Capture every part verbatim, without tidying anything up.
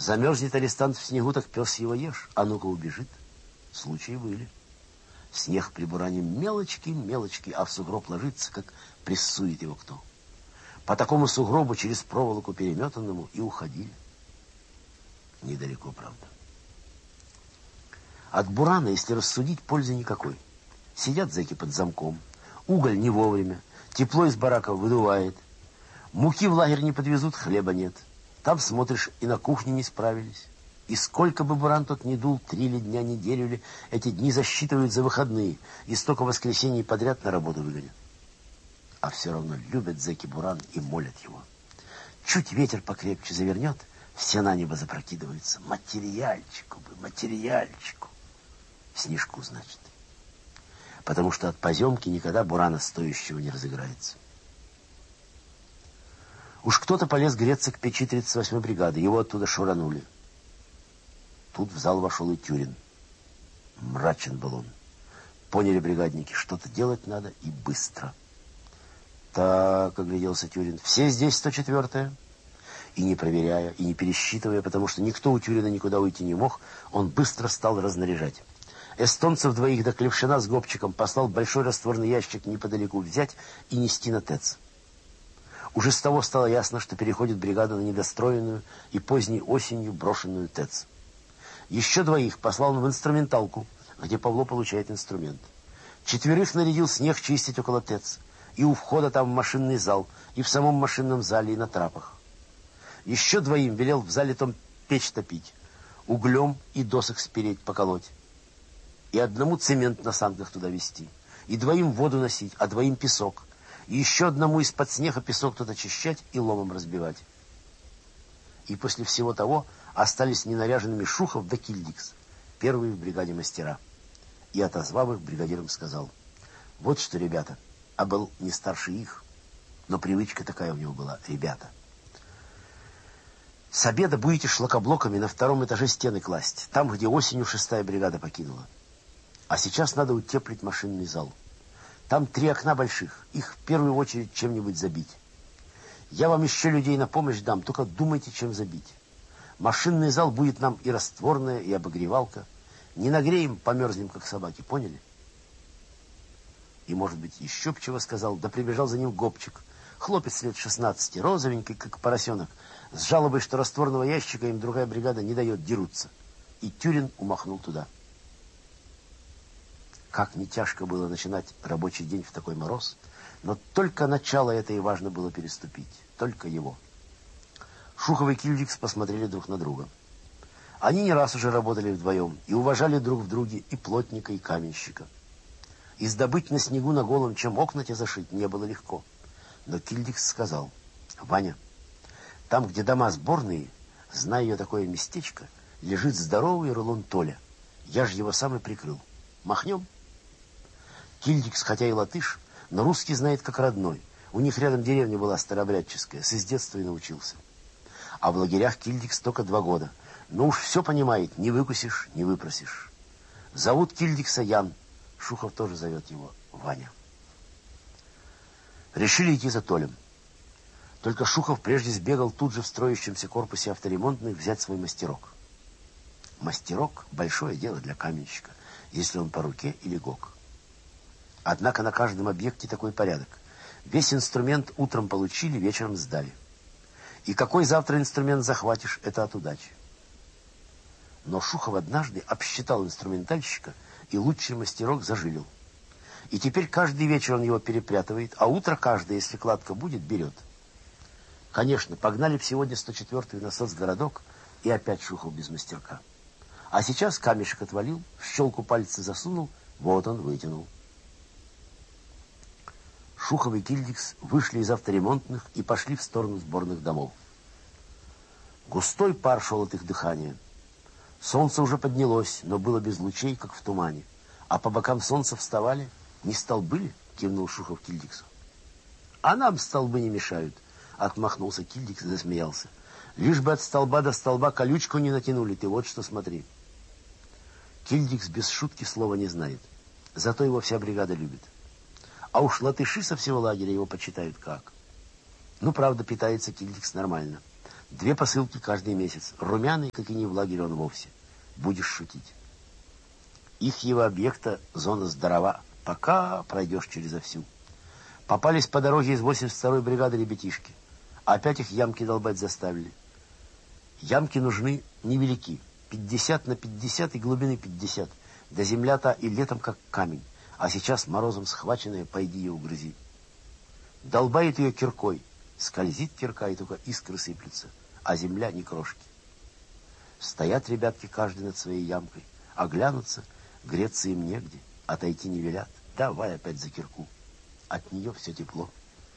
Замерзнет арестант в снегу, так пес его ешь. А ну-ка убежит. Случаи были. Снег при буране мелочки-мелочки, а в сугроб ложится, как прессует его кто. По такому сугробу через проволоку переметанному и уходили. Недалеко, правда. От бурана, если рассудить, пользы никакой. Сидят зэки под замком. Уголь не вовремя. Тепло из бараков выдувает. Муки в лагерь не подвезут, хлеба нет. Там, смотришь, и на кухне не справились. И сколько бы буран тот ни дул, три ли дня, неделю ли, эти дни засчитывают за выходные, и столько воскресений подряд на работу выгонят. А все равно любят зэки буран и молят его. Чуть ветер покрепче завернет, все на небо запрокидываются. Материальчику бы, материальчику. Снежку, значит. Потому что от поземки никогда бурана стоящего не разыграется. Уж кто-то полез греться к печи тридцать восьмой бригады, его оттуда шуранули. Тут в зал вошел и Тюрин. Мрачен был он. Поняли бригадники, что-то делать надо и быстро. Так, огляделся Тюрин, все здесь сто четвёртая? И не проверяя, и не пересчитывая, потому что никто у Тюрина никуда уйти не мог, он быстро стал разнаряжать. Эстонцев двоих до Клевшина с Гопчиком послал большой растворный ящик неподалеку взять и нести на ТЭЦ. Уже с того стало ясно, что переходит бригада на недостроенную и поздней осенью брошенную ТЭЦ. Еще двоих послал в инструменталку, где Павло получает инструмент. Четверых нарядил снег чистить около ТЭЦ. И у входа там в машинный зал, и в самом машинном зале, и на трапах. Еще двоим велел в зале том печь топить, углем и досок спереть, поколоть. И одному цемент на санках туда везти, и двоим воду носить, а двоим песок. И еще одному из-под снега песок тут очищать и ломом разбивать. И после всего того остались ненаряженными Шухов да Кильдикс, первые в бригаде мастера. И, отозвав их, бригадиром сказал: вот что, ребята, а был не старше их, но привычка такая у него была, ребята. С обеда будете шлакоблоками на втором этаже стены класть, там, где осенью шестая бригада покинула. А сейчас надо утеплить машинный зал. Там три окна больших, их в первую очередь чем-нибудь забить. Я вам еще людей на помощь дам, только думайте, чем забить. Машинный зал будет нам и растворная, и обогревалка. Не нагреем, померзнем, как собаки, поняли? И, может быть, еще б чего сказал, да прибежал за ним Гопчик. Хлопец лет шестнадцати, розовенький, как поросенок, с жалобой, что растворного ящика им другая бригада не дает, дерутся. И Тюрин умахнул туда. Как не тяжко было начинать рабочий день в такой мороз, но только начало это и важно было переступить, только его. Шухов и Кильдикс посмотрели друг на друга. Они не раз уже работали вдвоем и уважали друг в друге и плотника, и каменщика. И сдобыть на снегу на голом, чем окна те зашить, не было легко. Но Кильдикс сказал: Ваня, там, где дома сборные, знаю я такое местечко, лежит здоровый рулон Толя. Я же его сам и прикрыл. Махнем? Кильдикс, хотя и латыш, но русский знает как родной. У них рядом деревня была старообрядческая, с из детства и научился. А в лагерях Кильдикс только два года. Но уж все понимает, не выкусишь, не выпросишь. Зовут Кильдикса Ян. Шухов тоже зовет его Ваня. Решили идти за Толем. Только Шухов прежде сбегал тут же в строящемся корпусе авторемонтных взять свой мастерок. Мастерок — большое дело для каменщика, если он по руке или гок. Однако на каждом объекте такой порядок. Весь инструмент утром получили, вечером сдали. И какой завтра инструмент захватишь, это от удачи. Но Шухов однажды обсчитал инструментальщика, и лучший мастерок зажилил. И теперь каждый вечер он его перепрятывает, а утро каждое, если кладка будет, берет. Конечно, погнали б сегодня сто четвёртую на соцгородок, и опять Шухов без мастерка. А сейчас камешек отвалил, в щелку пальца засунул, вот он вытянул. Шухов и Кильдикс вышли из авторемонтных и пошли в сторону сборных домов. Густой пар шел от их дыхания. Солнце уже поднялось, но было без лучей, как в тумане. А по бокам солнца вставали, не столбы ли? Кивнул Шухов Кильдиксу. А нам столбы не мешают, отмахнулся Кильдикс и засмеялся. Лишь бы от столба до столба колючку не натянули, ты вот что смотри. Кильдикс без шутки слова не знает, зато его вся бригада любит. А уж латыши со всего лагеря его почитают как. Ну, правда, питается Кильдикс нормально. Две посылки каждый месяц. Румяный, как и не в лагере он вовсе. Будешь шутить. Их его объекта зона здорова. Пока пройдешь через всю. Попались по дороге из восемьдесят второй бригады ребятишки. Опять их ямки долбать заставили. Ямки нужны невелики. пятьдесят на пятьдесят и глубины пятьдесят. Да земля-то и летом как камень. А сейчас морозом схваченная, пойди ее угрызи. Долбает ее киркой. Скользит кирка, и только искры сыплются. А земля ни крошки. Стоят ребятки каждый над своей ямкой. Оглянутся, греться им негде. Отойти не велят. Давай опять за кирку. От нее все тепло.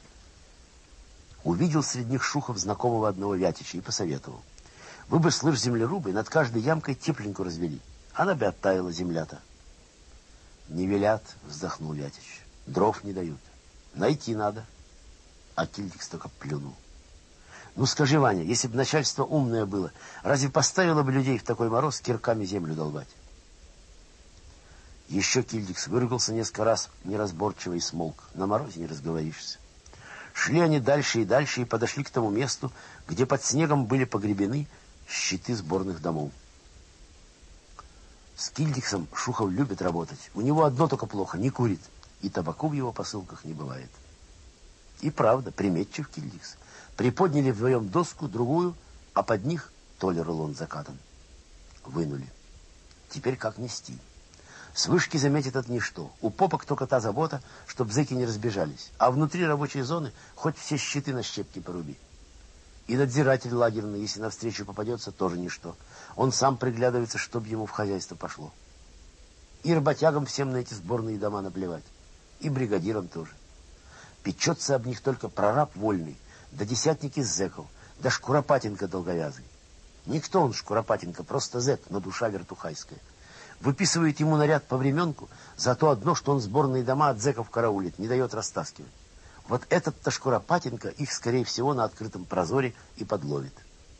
Увидел среди них Шухов знакомого одного Вятича и посоветовал. Вы бы, слышь, землерубы, над каждой ямкой тепленьку развели. Она бы оттаяла, земля-то. Не велят, вздохнул Вятич. Дров не дают. Найти надо. А Кильдикс только плюнул. Ну скажи, Ваня, если бы начальство умное было, разве поставило бы людей в такой мороз кирками землю долбать? Еще Кильдикс выругался несколько раз, неразборчиво и смолк. На морозе не разговоришься. Шли они дальше и дальше и подошли к тому месту, где под снегом были погребены щиты сборных домов. С Кильдиксом Шухов любит работать. У него одно только плохо — не курит. И табаку в его посылках не бывает. И правда, приметчив Кильдикс. Приподняли вдвоем доску, другую, а под них Толя рулон закатан. Вынули. Теперь как нести? С вышки заметит это ничто. У попок только та забота, чтоб зэки не разбежались. А внутри рабочей зоны хоть все щиты на щепки поруби. И надзиратель лагерный, если навстречу попадется, тоже ничто. Он сам приглядывается, чтоб ему в хозяйство пошло. И работягам всем на эти сборные дома наплевать. И бригадирам тоже. Печется об них только прораб вольный, да десятник из зэков, да Шкуропатенко долговязый. Никто он, Шкуропатенко, просто зэк, но душа вертухайская. Выписывает ему наряд по временку за то одно, что он сборные дома от зэков караулит, не дает растаскивать. Вот этот-то Шкуропатенко их, скорее всего, на открытом прозоре и подловит.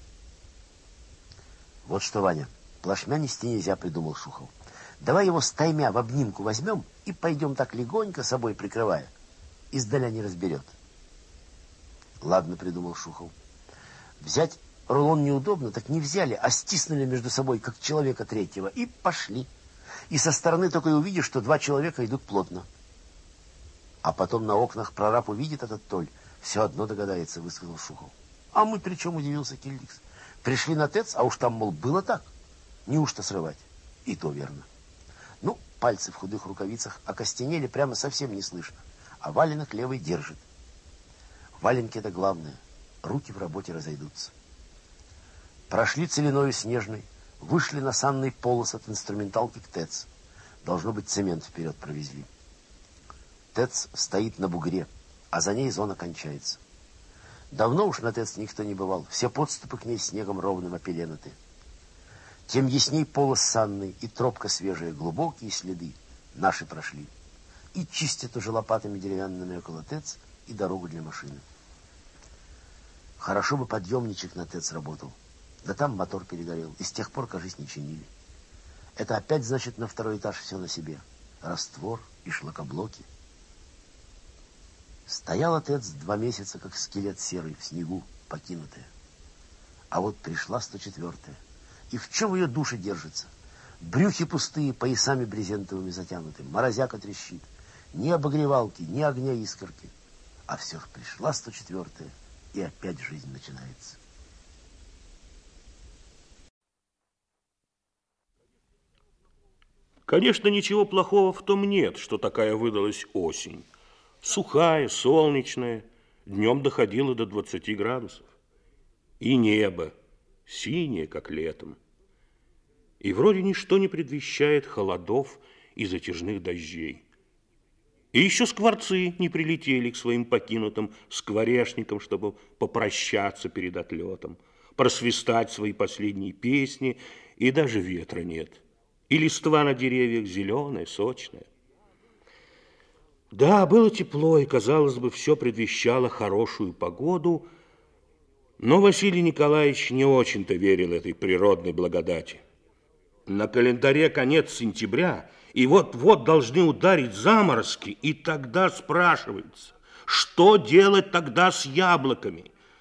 Вот что, Ваня, плашмя нести нельзя, придумал Шухов. Давай его стаймя в обнимку возьмем и пойдем так легонько, собой прикрывая. Издаля не разберет. Ладно, придумал Шухов. Взять рулон неудобно, так не взяли, а стиснули между собой, как человека третьего, и пошли. И со стороны только и увидишь, что два человека идут плотно. А потом на окнах прораб увидит этот Толь. Все одно догадается, высказал Шухов. А мы при чем, удивился Кильдикс. Пришли на ТЭЦ, а уж там, мол, было так. Неужто срывать? И то верно. Ну, пальцы в худых рукавицах окостенели, прямо совсем не слышно. А валенок левый держит. Валенки — это главное. Руки в работе разойдутся. Прошли целиною снежной, вышли на санный полос от инструменталки к ТЭЦ. Должно быть, цемент вперед провезли. ТЭЦ стоит на бугре, а за ней зона кончается. Давно уж на ТЭЦ никто не бывал. Все подступы к ней снегом ровным опеленаты. Тем ясней полос санный и тропка свежая, глубокие следы. Наши прошли. И чистят уже лопатами деревянными около ТЭЦ и дорогу для машины. Хорошо бы подъемничек на ТЭЦ работал. Да там мотор перегорел. И с тех пор, кажись, не чинили. Это опять, значит, на второй этаж все на себе. Раствор и шлакоблоки. Стояла ТЭЦ два месяца, как скелет серый, в снегу, покинутая. А вот пришла сто четвёртая. И в чем ее душа держится? Брюхи пустые, поясами брезентовыми затянуты. Морозяка трещит. Ни обогревалки, ни огня искорки. А все же пришла сто четвёртая, и опять жизнь начинается. Конечно, ничего плохого в том нет, что такая выдалась осень. Сухая, солнечная, днем доходила до двадцати градусов. И небо синее, как летом. И вроде ничто не предвещает холодов и затяжных дождей. И еще скворцы не прилетели к своим покинутым скворечникам, чтобы попрощаться перед отлетом, просвистать свои последние песни, и даже ветра нет. И листва на деревьях зеленая, сочная. Да, было тепло, и, казалось бы, все предвещало хорошую погоду, но Василий Николаевич не очень-то верил этой природной благодати. На календаре конец сентября, и вот-вот должны ударить заморозки, и тогда спрашивается, что делать тогда с яблоками?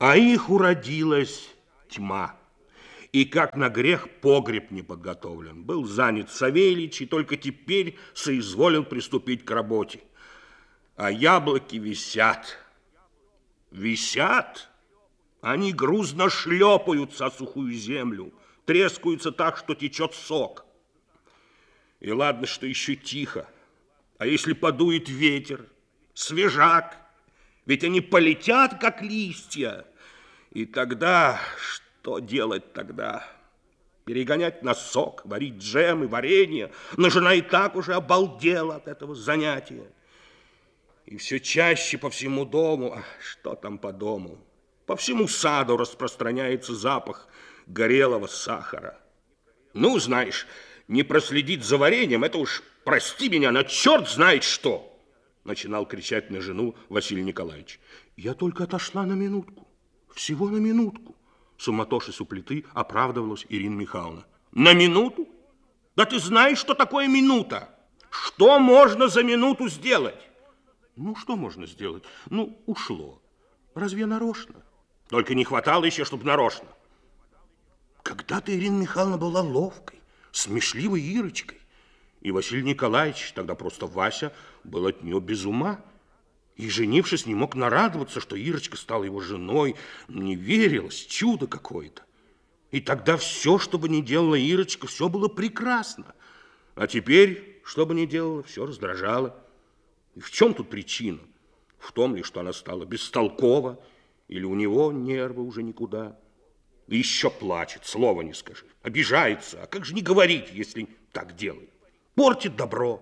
А их уродилась тьма. И как на грех погреб не подготовлен. Был занят Савельич, и только теперь соизволил приступить к работе. А яблоки висят. Висят. Они грузно шлепаются о сухую землю, трескаются так, что течет сок. И ладно, что еще тихо. А если подует ветер, свежак, ведь они полетят, как листья. И тогда, что делать тогда? Перегонять на сок, варить джем и варенье. Но жена и так уже обалдела от этого занятия. И все чаще по всему дому, а что там по дому, по всему саду распространяется запах горелого сахара. Ну, знаешь, не проследить за вареньем, это уж, прости меня, на черт знает что, начинал кричать на жену Василий Николаевич. Я только отошла на минутку, всего на минутку. Суматошись у плиты оправдывалась Ирина Михайловна. На минуту? Да ты знаешь, что такое минута? Что можно за минуту сделать? Ну, что можно сделать? Ну, ушло. Разве нарочно? Только не хватало еще, чтобы нарочно. Когда-то Ирина Михайловна была ловкой, смешливой Ирочкой. И Василий Николаевич, тогда просто Вася, был от нее без ума. И, женившись, не мог нарадоваться, что Ирочка стала его женой. Не верилось, чудо какое-то. И тогда все, что бы ни делала Ирочка, все было прекрасно. А теперь, что бы ни делала, все раздражало. И в чем тут причина? В том ли, что она стала бестолкова, или у него нервы уже никуда? И еще плачет, слова не скажи. Обижается. А как же не говорить, если так делает? Портит добро.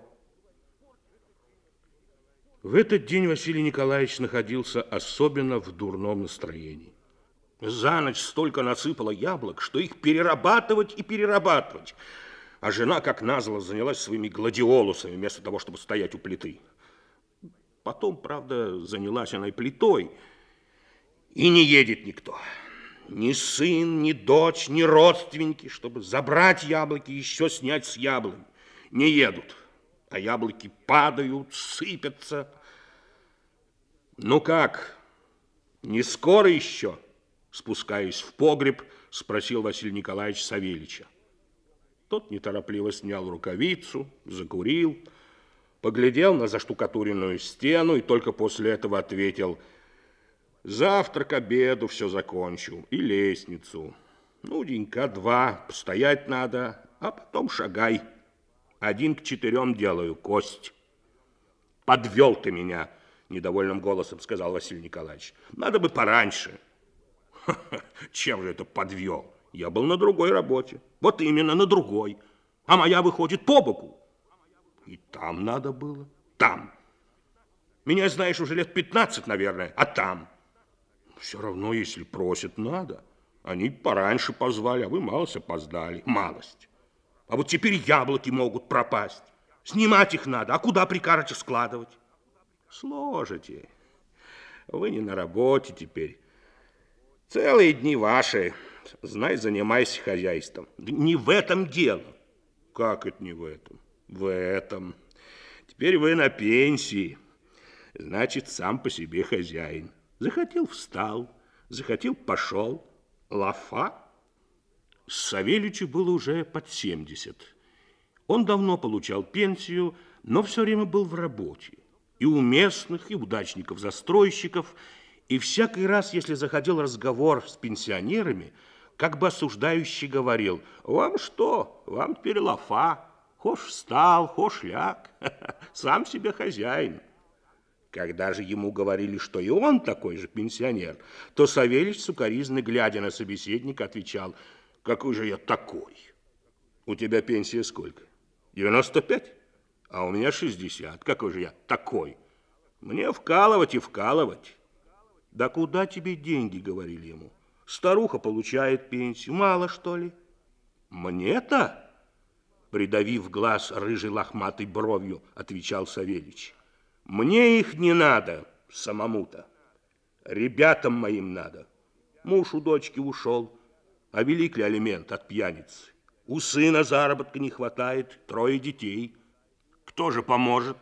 В этот день Василий Николаевич находился особенно в дурном настроении. За ночь столько насыпало яблок, что их перерабатывать и перерабатывать. А жена, как назло, занялась своими гладиолусами, вместо того, чтобы стоять у плиты. Потом, правда, занялась она и плитой. И не едет никто. Ни сын, ни дочь, ни родственники, чтобы забрать яблоки и еще снять с яблонь. Не едут. А яблоки падают, сыпятся. Ну как, не скоро еще? Спускаясь в погреб, спросил Василий Николаевич Савельича. Тот неторопливо снял рукавицу, закурил, поглядел на заштукатуренную стену и только после этого ответил: завтра к обеду все закончу и лестницу. Ну, денька два, постоять надо, а потом шагай. Один к четырем делаю, кость. Подвел ты меня, недовольным голосом сказал Василий Николаевич. Надо бы пораньше. Ха-ха, чем же это подвел? Я был на другой работе. Вот именно, на другой. А моя выходит по боку. И там надо было. Там. Меня, знаешь, уже лет пятнадцать, наверное, а там. Все равно, если просят, надо. Они пораньше позвали, а вы малость опоздали. Малость. А вот теперь яблоки могут пропасть. Снимать их надо. А куда прикажете складывать? Сложите. Вы не на работе теперь. Целые дни ваши. Знай, занимайся хозяйством. Не в этом дело. Как это не в этом? В этом. Теперь вы на пенсии. Значит, сам по себе хозяин. Захотел — встал. Захотел — пошел. Лафа. Савельичу было уже под семьдесят. Он давно получал пенсию, но все время был в работе. И у местных, и у дачников-застройщиков. И всякий раз, если заходил разговор с пенсионерами, как бы осуждающий говорил: вам что, вам теперь лафа. Хошь встал, хошь ляг. Сам себе хозяин. Когда же ему говорили, что и он такой же пенсионер, то Савельич, сукоризно глядя на собеседника, отвечал: какой же я такой? У тебя пенсия сколько? девяносто пять? А у меня шестьдесят. Какой же я такой? Мне вкалывать и вкалывать. Да куда тебе деньги, говорили ему. Старуха получает пенсию. Мало, что ли? Мне-то? Придавив глаз рыжей лохматой бровью, отвечал Савельич. Мне их не надо самому-то. Ребятам моим надо. Муж у дочки ушел. А велик ли алимент от пьяницы? У сына заработка не хватает, трое детей. Кто же поможет?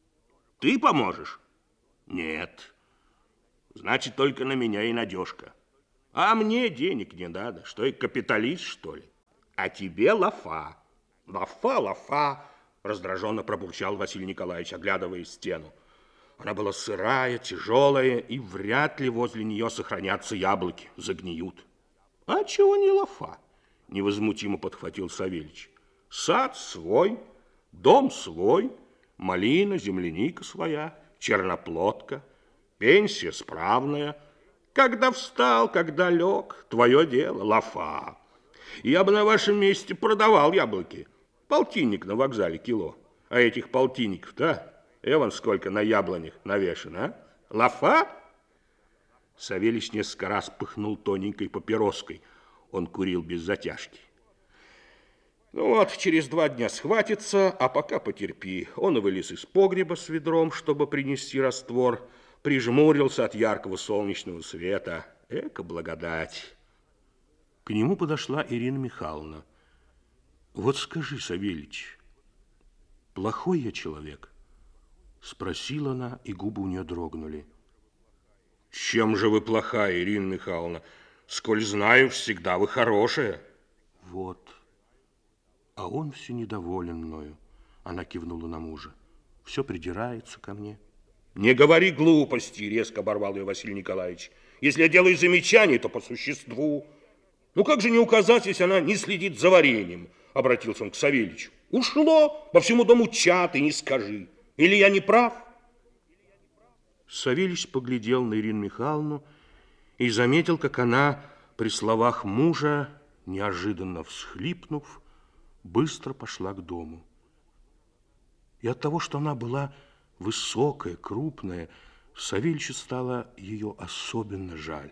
Ты поможешь? Нет. Значит, только на меня и надежка. А мне денег не надо. Что я капиталист, что ли? А тебе лафа. Лафа, лафа, раздраженно пробурчал Василий Николаевич, оглядывая стену. Она была сырая, тяжелая, и вряд ли возле нее сохранятся яблоки, загниют. А чего не лафа? Невозмутимо подхватил Савельич. Сад свой, дом свой, малина, земляника своя, черноплодка, пенсия справная. Когда встал, когда лег, твое дело, лафа. Я бы на вашем месте продавал яблоки. Полтинник на вокзале кило. А этих полтинников, да? Эван сколько на яблонях навешано, а? Лафа? Савельич несколько раз пыхнул тоненькой папироской. Он курил без затяжки. Ну вот, через два дня схватится, а пока потерпи. Он и вылез из погреба с ведром, чтобы принести раствор. Прижмурился от яркого солнечного света. Эка благодать. К нему подошла Ирина Михайловна. Вот скажи, Савельич, плохой я человек? Спросила она, и губы у нее дрогнули. Чем же вы плохая, Ирина Михайловна? Сколь знаю, всегда вы хорошая. Вот. А он все недоволен мною. Она кивнула на мужа. Все придирается ко мне. Не говори глупости, резко оборвал ее Василий Николаевич. Если я делаю замечание, то по существу. Ну как же не указать, если она не следит за вареньем? Обратился он к Савельичу. Ушло, по всему дому чат, и не скажи. Или я не прав? Савельич поглядел на Ирину Михайловну и заметил, как она при словах мужа, неожиданно всхлипнув, быстро пошла к дому. И от того, что она была высокая, крупная, Савельичу стало ее особенно жаль.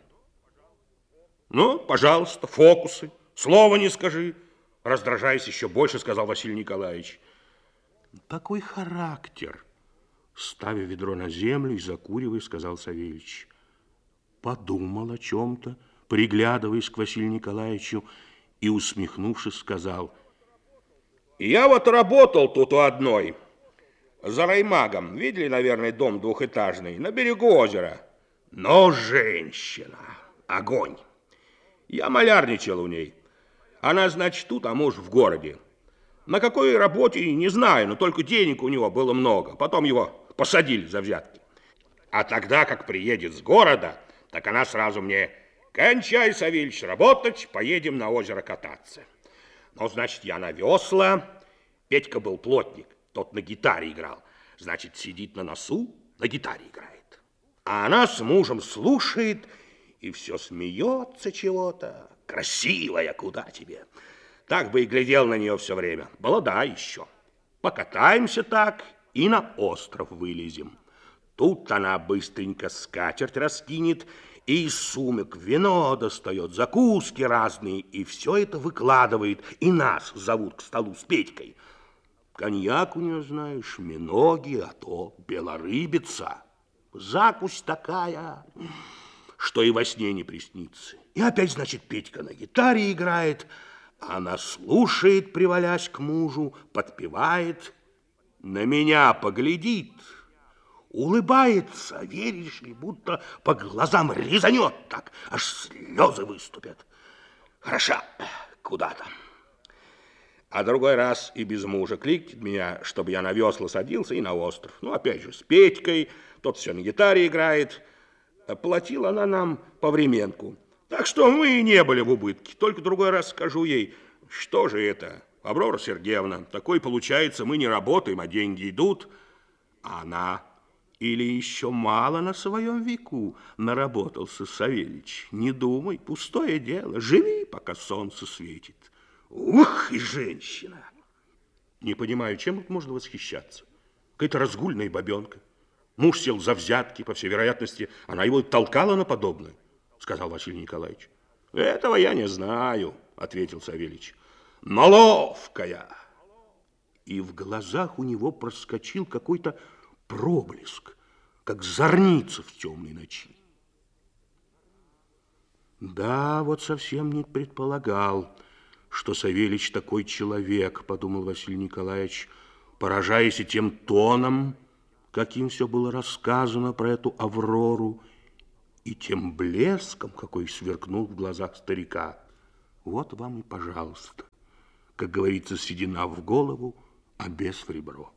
Ну, пожалуйста, фокусы, слова не скажи. Раздражаясь еще больше, сказал Василий Николаевич. Такой характер. Ставя ведро на землю и закуривая, сказал Савельич. Подумал о чем-то, приглядываясь к Василию Николаевичу, и, усмехнувшись, сказал. Я вот работал тут у одной, за раймагом. Видели, наверное, дом двухэтажный, на берегу озера. Но женщина, огонь. Я малярничал у ней. Она, значит, тут, а муж в городе. На какой работе, не знаю, но только денег у него было много. Потом его посадили за взятки. А тогда, как приедет с города, так она сразу мне: кончай, Савельич, работать, поедем на озеро кататься. Ну, значит, я на весла. Петька был плотник, тот на гитаре играл. Значит, сидит на носу, на гитаре играет. А она с мужем слушает и все смеется чего-то. Красивая, куда тебе? Так бы и глядел на нее все время. Молода еще. Покатаемся так и на остров вылезем. Тут она быстренько скатерть раскинет и из сумок вино достает, закуски разные, и все это выкладывает. И нас зовут к столу с Петькой. Коньяк у нее, знаешь, миноги, а то белорыбица. Закусь такая, что и во сне не приснится. И опять, значит, Петька на гитаре играет, она слушает, привалясь к мужу, подпевает, на меня поглядит, улыбается, веришь ли, будто по глазам резанет так, аж слезы выступят. Хороша, куда там. А другой раз и без мужа кликнет меня, чтобы я на весла садился и на остров. Ну, опять же, с Петькой, тот все на гитаре играет. Платила она нам по временку. Так что мы и не были в убытке. Только другой раз скажу ей, что же это, Аврора Сергеевна, такой получается, мы не работаем, а деньги идут. А она, или еще мало на своем веку наработался Савельич. Не думай, пустое дело, живи, пока солнце светит. Ух, и женщина! Не понимаю, чем тут можно восхищаться? Какая-то разгульная бабенка. Муж сел за взятки, по всей вероятности, она его толкала на подобное, сказал Василий Николаевич. Этого я не знаю, ответил Савельич. Но ловкая. И в глазах у него проскочил какой-то проблеск, как зорница в темной ночи. Да, вот совсем не предполагал, что Савельич такой человек, подумал Василий Николаевич, поражаясь и тем тоном, каким все было рассказано про эту Аврору, и тем блеском, какой сверкнул в глазах старика. Вот вам и пожалуйста, как говорится, седина в голову, а без в ребро.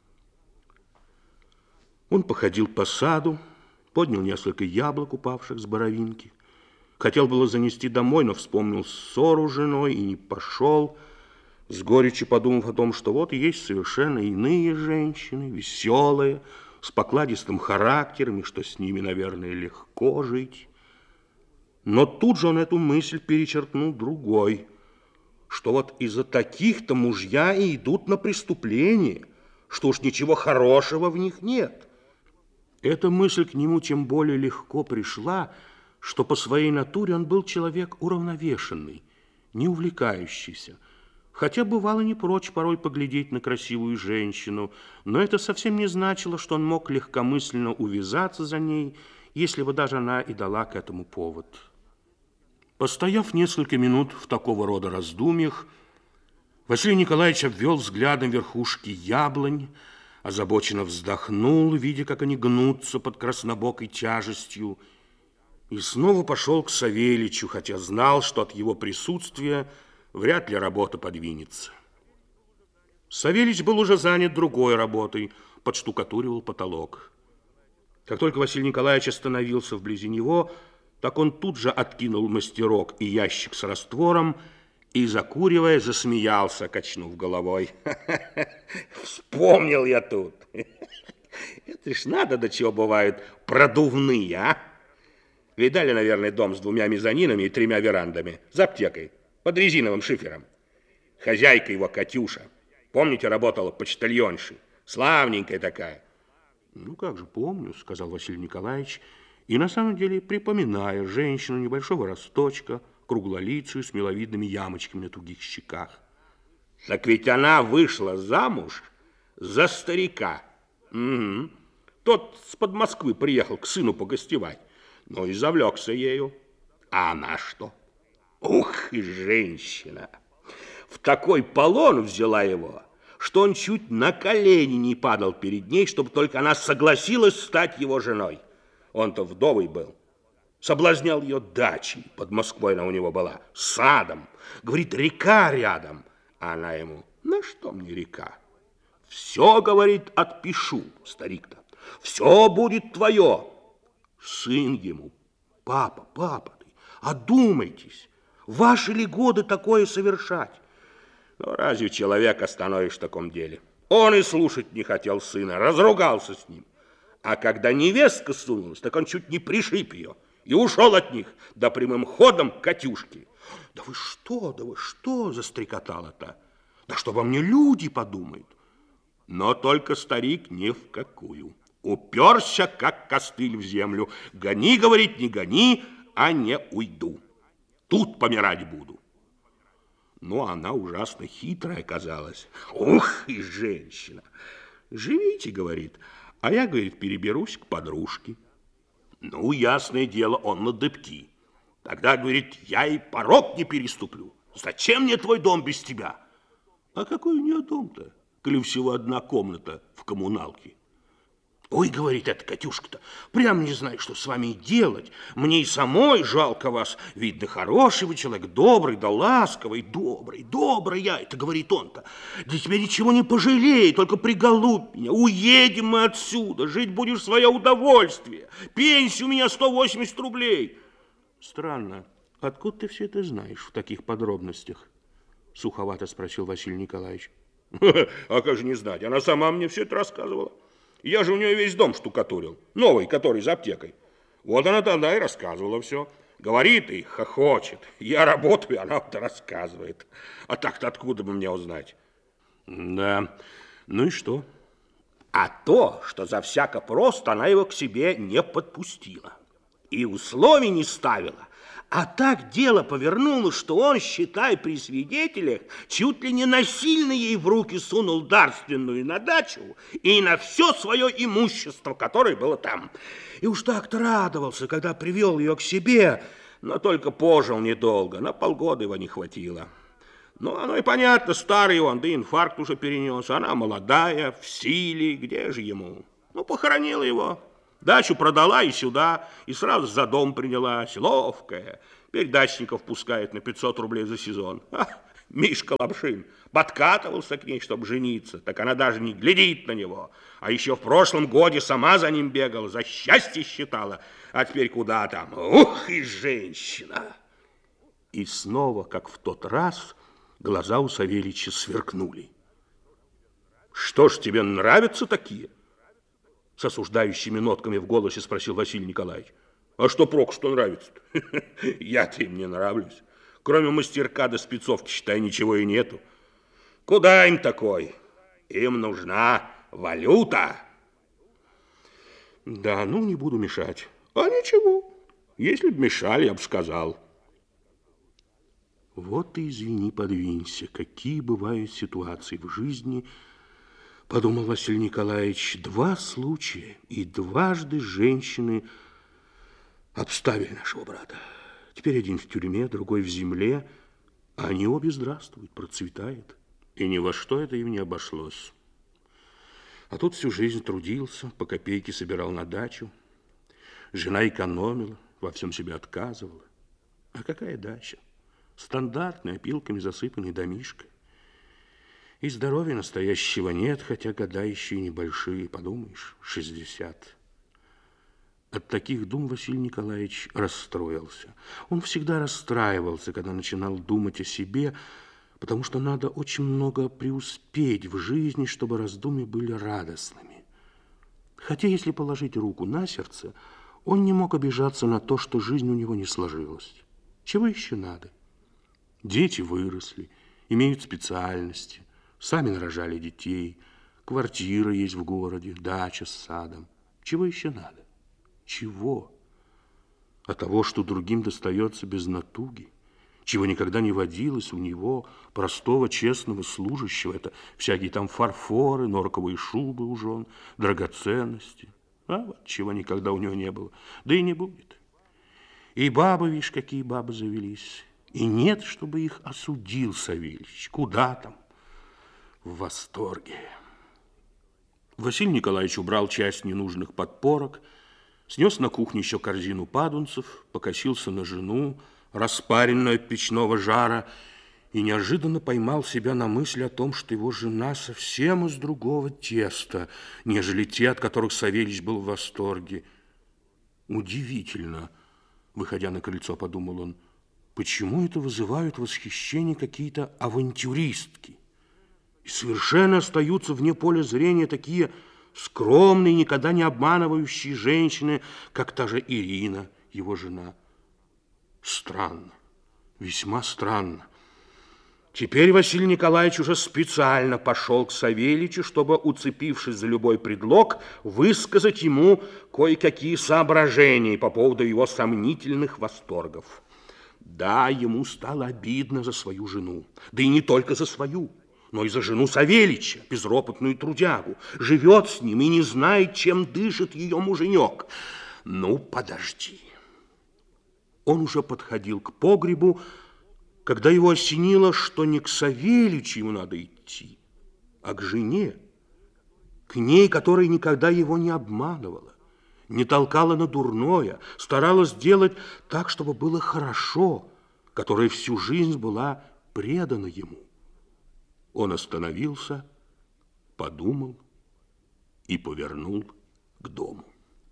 Он походил по саду, поднял несколько яблок, упавших с боровинки. Хотел было занести домой, но вспомнил ссору с женой и не пошел, с горечью подумав о том, что вот есть совершенно иные женщины, веселые, с покладистым характером, и что с ними, наверное, легко жить. Но тут же он эту мысль перечеркнул другой, что вот из-за таких-то мужья и идут на преступление, что уж ничего хорошего в них нет. Эта мысль к нему тем более легко пришла, что по своей натуре он был человек уравновешенный, не увлекающийся, хотя бывало не прочь порой поглядеть на красивую женщину, но это совсем не значило, что он мог легкомысленно увязаться за ней, если бы даже она и дала к этому повод. Постояв несколько минут в такого рода раздумьях, Василий Николаевич обвел взглядом верхушки яблонь, озабоченно вздохнул, видя, как они гнутся под краснобокой тяжестью, и снова пошел к Савельичу, хотя знал, что от его присутствия вряд ли работа подвинется. Савельич был уже занят другой работой, подштукатуривал потолок. Как только Василий Николаевич остановился вблизи него, так он тут же откинул мастерок и ящик с раствором и, закуривая, засмеялся, качнув головой. Вспомнил я тут. Это ж надо, до чего бывают продувные, а? Видали, наверное, дом с двумя мезонинами и тремя верандами, за аптекой, под резиновым шифером. Хозяйка его Катюша, помните, работала почтальоншей, славненькая такая. Ну, как же помню, сказал Василий Николаевич, и на самом деле припоминая женщину небольшого росточка, круглолицую, с миловидными ямочками на тугих щеках. Так ведь она вышла замуж за старика. Угу. Тот с-под Москвы приехал к сыну погостевать, но и завлекся ею. А она что? Ух, и женщина! В такой полон взяла его, что он чуть на колени не падал перед ней, чтобы только она согласилась стать его женой. Он-то вдовый был. Соблазнял ее дачей, под Москвой она у него была, садом. Говорит, река рядом. А она ему, на что мне река? Все, говорит, отпишу, старик-то. Все будет твое. Сын ему, папа, папа, ты, одумайтесь, ваши ли годы такое совершать? Ну, разве человек остановишь в таком деле? Он и слушать не хотел сына, разругался с ним. А когда невестка сунулась, так он чуть не пришиб ее и ушел от них, да прямым ходом к Катюшке. Да вы что, да вы что, застрекотала-то? Да что во мне люди подумают? Но только старик ни в какую. Уперся, как костыль в землю. Гони, говорит, не гони, а не уйду. Тут помирать буду. Ну, она ужасно хитрая оказалась. Ух, и женщина. Живите, говорит, а я, говорит, переберусь к подружке. Ну, ясное дело, он на дыбки. Тогда, говорит, я и порог не переступлю. Зачем мне твой дом без тебя? А какой у нее дом-то, коли всего одна комната в коммуналке? Ой, говорит эта Катюшка-то, прям не знаю, что с вами делать. Мне и самой жалко вас. Видно, хороший вы человек, добрый, да ласковый, добрый, добрый я, это говорит он-то. Да тебе ничего не пожалей, только приголубь меня. Уедем мы отсюда, жить будешь в свое удовольствие. Пенсия у меня сто восемьдесят рублей. Странно, откуда ты все это знаешь в таких подробностях? Суховато спросил Василий Николаевич. А как же не знать, она сама мне все это рассказывала. Я же у нее весь дом штукатурил, новый, который за аптекой. Вот она тогда и рассказывала все. Говорит и хохочет. Я работаю, она вот рассказывает. А так-то откуда бы мне узнать? Да, ну и что? А то, что за всяко просто она его к себе не подпустила. И условий не ставила. А так дело повернулось, что он, считай, при свидетелях, чуть ли не насильно ей в руки сунул дарственную на дачу и на все свое имущество, которое было там. И уж так-то радовался, когда привел ее к себе, но только пожил недолго, на полгода его не хватило. Ну, оно и понятно, старый он, да инфаркт уже перенес, она молодая, в силе, где же ему? Ну, похоронил его. Дачу продала и сюда, и сразу за дом принялась, ловкая. Теперь дачников пускает на пятьсот рублей за сезон. А, Мишка Лапшин подкатывался к ней, чтобы жениться, так она даже не глядит на него. А еще в прошлом годе сама за ним бегала, за счастье считала. А теперь куда там? Ух, и женщина! И снова, как в тот раз, глаза у Савельича сверкнули. Что ж, тебе нравятся такие? С осуждающими нотками в голосе спросил Василий Николаевич. А что прок, что нравится-то? Я-то им не нравлюсь. Кроме мастерка до спецовки, считай, ничего и нету. Куда им такой? Им нужна валюта. Да, ну, не буду мешать. А ничего. Если б мешали, я бы сказал. Вот и извини, подвинься. Какие бывают ситуации в жизни, подумал Василий Николаевич. Два случая, и дважды женщины обставили нашего брата. Теперь один в тюрьме, другой в земле, а они обе здравствуют, процветают. И ни во что это им не обошлось. А тут всю жизнь трудился, по копейке собирал на дачу. Жена экономила, во всем себе отказывала. А какая дача? Стандартная, опилками засыпанный домишко. И здоровья настоящего нет, хотя года еще и небольшие, подумаешь, шестьдесят. От таких дум Василий Николаевич расстроился. Он всегда расстраивался, когда начинал думать о себе, потому что надо очень много преуспеть в жизни, чтобы раздумья были радостными. Хотя, если положить руку на сердце, он не мог обижаться на то, что жизнь у него не сложилась. Чего еще надо? Дети выросли, имеют специальности, сами нарожали детей, квартира есть в городе, дача с садом. Чего еще надо? Чего? А того, что другим достается без натуги, чего никогда не водилось у него, простого, честного служащего. Это всякие там фарфоры, норковые шубы у жен, драгоценности. А вот чего никогда у него не было, да и не будет. И бабы, видишь, какие бабы завелись. И нет, чтобы их осудил Савельич. Куда там? В восторге. Василий Николаевич убрал часть ненужных подпорок, снес на кухню еще корзину падунцев, покосился на жену, распаренную от печного жара, и неожиданно поймал себя на мысли о том, что его жена совсем из другого теста, нежели те, от которых Савельич был в восторге. Удивительно, выходя на крыльцо, подумал он, почему это вызывают восхищение какие-то авантюристки? И совершенно остаются вне поля зрения такие скромные, никогда не обманывающие женщины, как та же Ирина, его жена. Странно, весьма странно. Теперь Василий Николаевич уже специально пошел к Савельичу, чтобы, уцепившись за любой предлог, высказать ему кое-какие соображения по поводу его сомнительных восторгов. Да, ему стало обидно за свою жену, да и не только за свою, но и за жену Савельича, безропотную трудягу. Живет с ним и не знает, чем дышит ее муженек. Ну, подожди. Он уже подходил к погребу, когда его осенило, что не к Савельичу ему надо идти, а к жене, к ней, которая никогда его не обманывала, не толкала на дурное, старалась делать так, чтобы было хорошо, которая всю жизнь была предана ему. Он остановился, подумал и повернул к дому.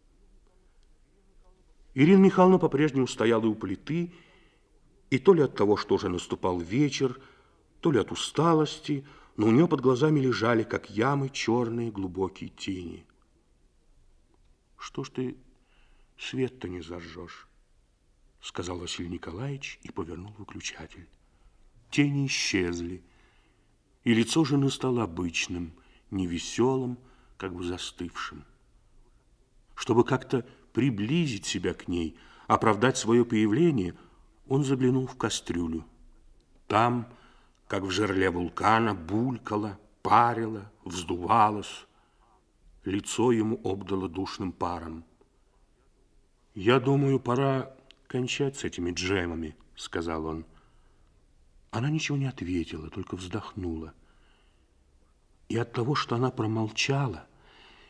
Ирина Михайловна по-прежнему стояла у плиты, и то ли от того, что уже наступал вечер, то ли от усталости, но у нее под глазами лежали, как ямы, черные глубокие тени. «Что ж ты свет-то не зажжешь?» — сказал Василий Николаевич и повернул выключатель. Тени исчезли, и лицо жены стало обычным, невеселым, как бы застывшим. Чтобы как-то приблизить себя к ней, оправдать свое появление, он заглянул в кастрюлю. Там, как в жерле вулкана, булькало, парило, вздувалось. Лицо ему обдало душным паром. «Я думаю, пора кончать с этими джемами», — сказал он. Она ничего не ответила, только вздохнула. И от того, что она промолчала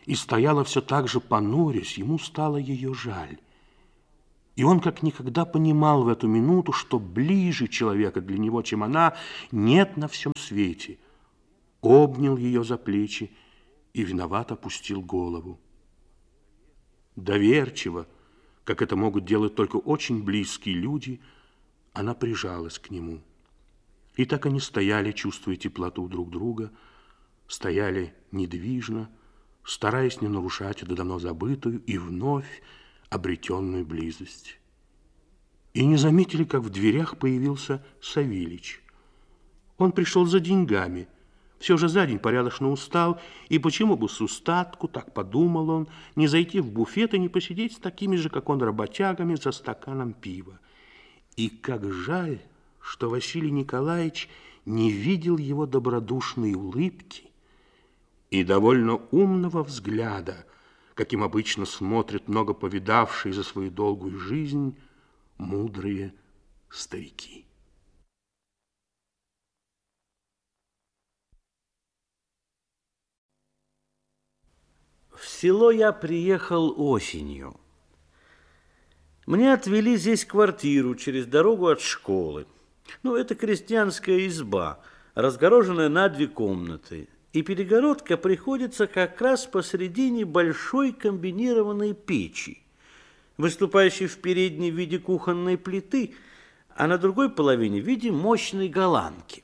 и стояла все так же понурясь, ему стало ее жаль. И он как никогда понимал в эту минуту, что ближе человека для него, чем она, нет на всем свете. Обнял ее за плечи и виновато опустил голову. Доверчиво, как это могут делать только очень близкие люди, она прижалась к нему. И так они стояли, чувствуя теплоту друг друга, стояли недвижно, стараясь не нарушать эту давно забытую и вновь обретенную близость. И не заметили, как в дверях появился Савельич. Он пришел за деньгами. Все же за день порядочно устал, и почему бы с устатку, так подумал он, не зайти в буфет и не посидеть с такими же, как он, работягами за стаканом пива. И как жаль, что Василий Николаевич не видел его добродушной улыбки и довольно умного взгляда, каким обычно смотрят много повидавшие за свою долгую жизнь мудрые старики. В село я приехал осенью. Мне отвели здесь квартиру через дорогу от школы. Ну, это крестьянская изба, разгороженная на две комнаты. И перегородка приходится как раз посредине большой комбинированной печи, выступающей в передней в виде кухонной плиты, а на другой половине в виде мощной голландки.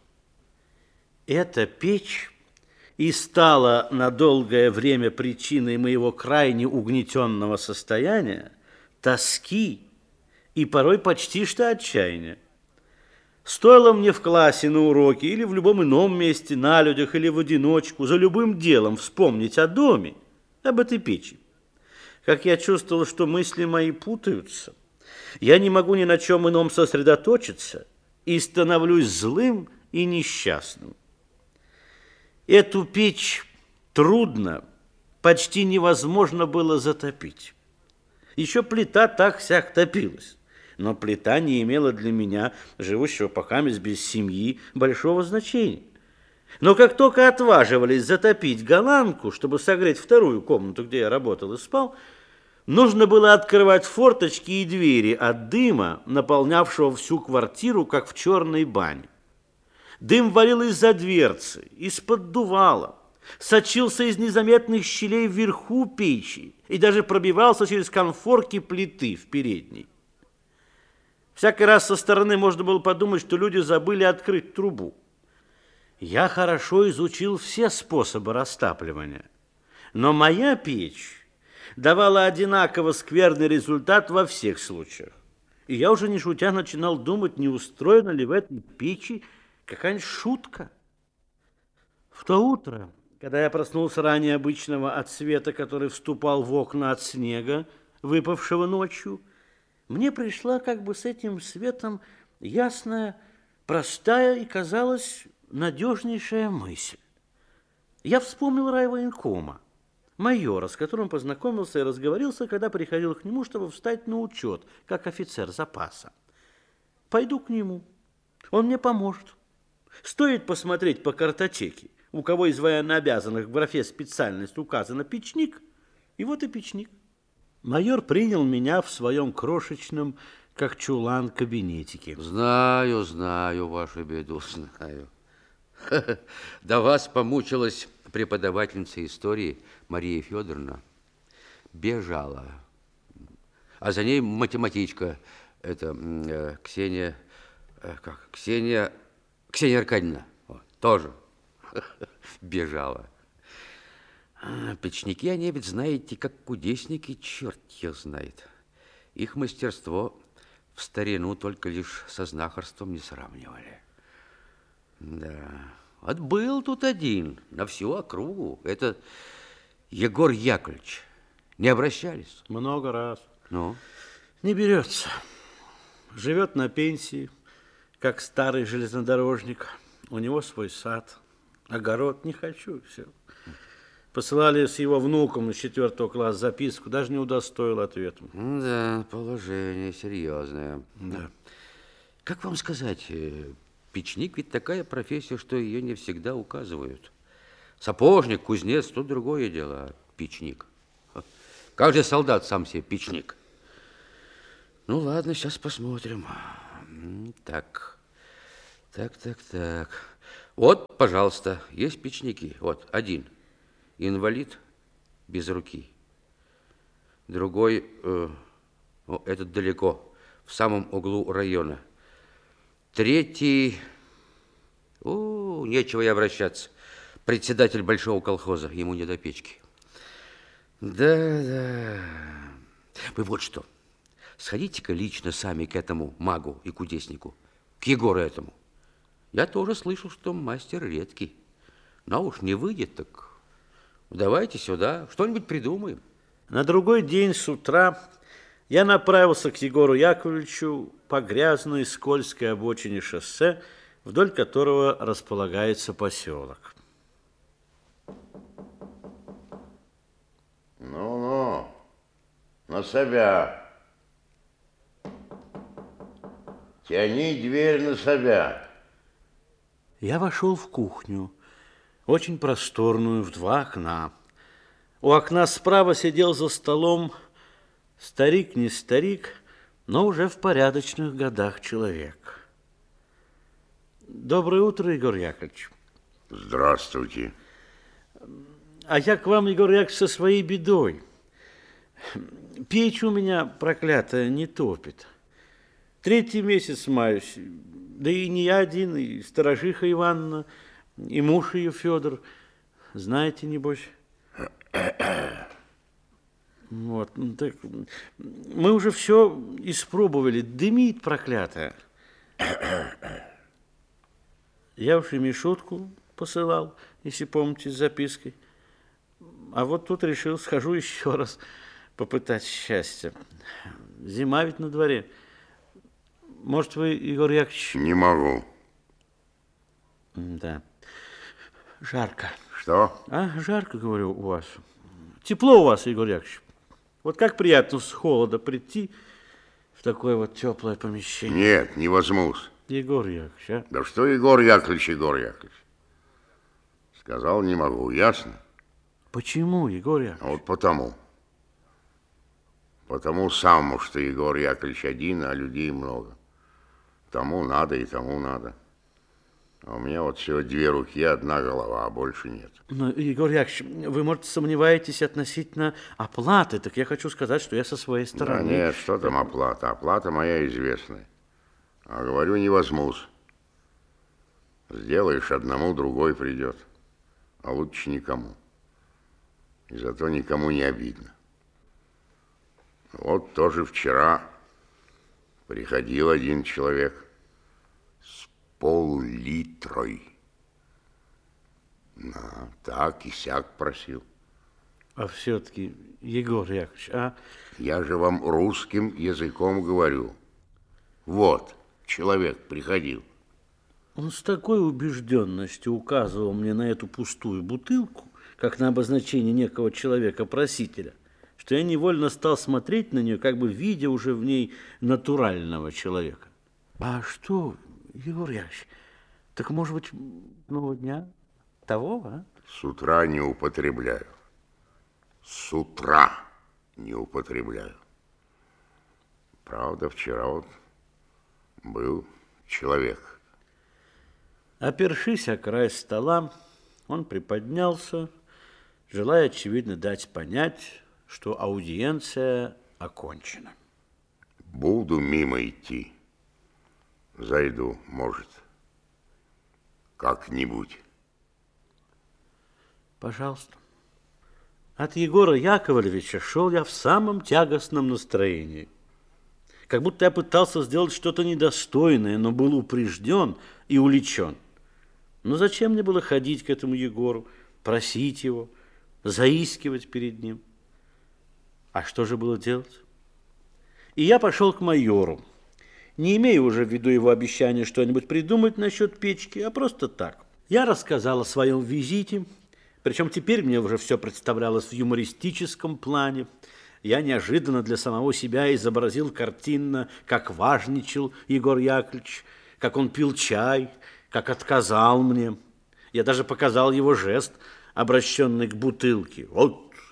Эта печь и стала на долгое время причиной моего крайне угнетенного состояния, тоски и порой почти что отчаяния. Стоило мне в классе, на уроке или в любом ином месте, на людях или в одиночку, за любым делом вспомнить о доме, об этой печи, как я чувствовал, что мысли мои путаются, я не могу ни на чем ином сосредоточиться и становлюсь злым и несчастным. Эту печь трудно, почти невозможно было затопить. Еще плита так-сяк топилась. Но плита не имела для меня, живущего покамест без семьи, большого значения. Но как только отваживались затопить голландку, чтобы согреть вторую комнату, где я работал и спал, нужно было открывать форточки и двери от дыма, наполнявшего всю квартиру, как в черной бане. Дым валил из-за дверцы, из-под дувала, сочился из незаметных щелей вверху печи и даже пробивался через конфорки плиты в передней. Всякий раз со стороны можно было подумать, что люди забыли открыть трубу. Я хорошо изучил все способы растапливания, но моя печь давала одинаково скверный результат во всех случаях. И я уже не шутя начинал думать, не устроена ли в этой печи какая-нибудь шутка. В то утро, когда я проснулся ранее обычного от света, который вступал в окна от снега, выпавшего ночью, мне пришла как бы с этим светом ясная, простая и, казалось, надежнейшая мысль. Я вспомнил райвоенкома, майора, с которым познакомился и разговорился, когда приходил к нему, чтобы встать на учет, как офицер запаса. Пойду к нему, он мне поможет. Стоит посмотреть по картотеке, у кого из военнообязанных в графе «специальность» указано «печник», и вот и печник. Майор принял меня в своем крошечном, как чулан, кабинетике. Знаю, знаю вашу беду, знаю. До вас помучилась преподавательница истории Мария Федоровна. Бежала. А за ней математичка, это э, Ксения, э, как, Ксения, Ксения Аркадьевна, вот, тоже бежала. А, печники, они ведь, знаете, как кудесники, черт их знает. Их мастерство в старину только лишь со знахарством не сравнивали. Да, вот был тут один на всю округу. Это Егор Яковлевич. Не обращались? Много раз. Ну? Не берется. Живет на пенсии, как старый железнодорожник. У него свой сад, огород. Не хочу, все. Посылали с его внуком из четвертого класса записку, даже не удостоил ответом. Да, положение серьезное. Да. Как вам сказать, печник ведь такая профессия, что ее не всегда указывают. Сапожник, кузнец, тут другое дело. Печник. Как же солдат сам себе печник? Ну, ладно, сейчас посмотрим. Так, так, так, так. Вот, пожалуйста, есть печники. Вот, один. Инвалид без руки. Другой, э, о, этот далеко, в самом углу района. Третий, о, нечего и обращаться. Председатель большого колхоза, ему не до печки. Да, да. Вы вот что, сходите-ка лично сами к этому магу и кудеснику, к Егору этому. Я тоже слышал, что мастер редкий. Но уж не выйдет, так давайте сюда, что-нибудь придумаем. На другой день с утра я направился к Егору Яковлевичу по грязной скользкой обочине шоссе, вдоль которого располагается поселок. Ну-ну, на себя. Тяни дверь на себя. Я вошел в кухню, очень просторную, в два окна. У окна справа сидел за столом старик, не старик, но уже в порядочных годах человек. Доброе утро, Егор Яковлевич. Здравствуйте. А я к вам, Егор Яковлевич, со своей бедой. Печь у меня проклятая не топит. Третий месяц маюсь, да и не я один, и сторожиха Ивановна, и муж ее Федор. Знаете, небось? Вот, так мы уже все испробовали, дымит проклятая. Я уж и Мишутку посылал, если помните, с запиской. А вот тут решил, схожу еще раз попытать счастья. Зима ведь на дворе. Может, вы, Егор Яковлевич... Не могу. Да. Жарко. Что? А, жарко, говорю, у вас. Тепло у вас, Егор Яковлевич. Вот как приятно с холода прийти в такое вот теплое помещение. Нет, не возьмусь. Егор Яковлевич, а? Да что Егор Яковлевич, Егор Яковлевич? Сказал, не могу, ясно? Почему, Егор Яковлевич? А вот потому. Потому самому, что Егор Яковлевич один, а людей много. Тому надо и тому надо. А у меня вот всего две руки, одна голова, а больше нет. Но, Егор Яковлевич, вы, может, сомневаетесь относительно оплаты. Так я хочу сказать, что я со своей стороны... Да нет, что там оплата? Оплата моя известная. А говорю, не возьмусь. Сделаешь одному, другой придет. А лучше никому. И зато никому не обидно. Вот тоже вчера приходил один человек с пол-литрой. На, так и сяк просил. А все-таки, Егор Яковлевич, а? Я же вам русским языком говорю. Вот, человек приходил. Он с такой убежденностью указывал мне на эту пустую бутылку, как на обозначение некого человека-просителя, что я невольно стал смотреть на нее, как бы видя уже в ней натурального человека. А что, Егор Яковлевич, так может быть, нового дня того, а? С утра не употребляю. С утра не употребляю. Правда, вчера вот был человек. Опершись о край стола, он приподнялся, желая, очевидно, дать понять, что аудиенция окончена. Буду мимо идти. Зайду, может, как-нибудь. Пожалуйста. От Егора Яковлевича шел я в самом тягостном настроении. Как будто я пытался сделать что-то недостойное, но был упрежден и уличен. Но зачем мне было ходить к этому Егору, просить его, заискивать перед ним? А что же было делать? И я пошел к майору, не имея уже в виду его обещания что-нибудь придумать насчет печки, а просто так. Я рассказал о своем визите, причем теперь мне уже все представлялось в юмористическом плане. Я неожиданно для самого себя изобразил картинно, как важничал Егор Яковлевич, как он пил чай, как отказал мне. Я даже показал его жест, обращенный к бутылке. Вот,